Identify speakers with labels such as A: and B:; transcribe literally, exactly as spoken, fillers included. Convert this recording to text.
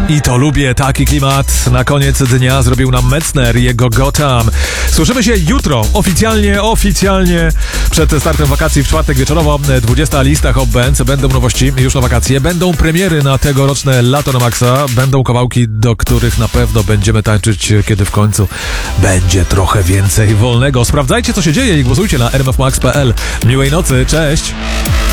A: I to lubię, taki klimat na koniec dnia zrobił nam Metzner i jego Gotham. Słyszymy się jutro, oficjalnie, oficjalnie przed startem wakacji w czwartek wieczorowo. dwudziesta lista Hot Bands, będą nowości już na wakacje, będą premiery na tegoroczne lato na maksa, będą kawałki, do których na pewno będziemy tańczyć, kiedy w końcu będzie trochę więcej wolnego. Sprawdzajcie, co się dzieje i głosujcie na r m f max kropka p l. Miłej nocy, cześć!